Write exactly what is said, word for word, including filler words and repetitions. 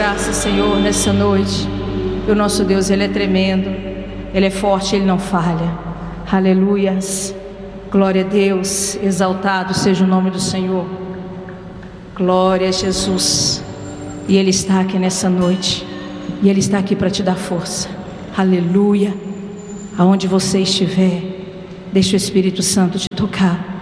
graças, Senhor, nessa noite. E o nosso Deus, Ele é tremendo, Ele é forte, Ele não falha. Aleluias. Glória a Deus, exaltado seja o nome do Senhor. Glória a Jesus. E Ele está aqui nessa noite. E Ele está aqui para te dar força. Aleluia. Aonde você estiver, deixa o Espírito Santo te tocar.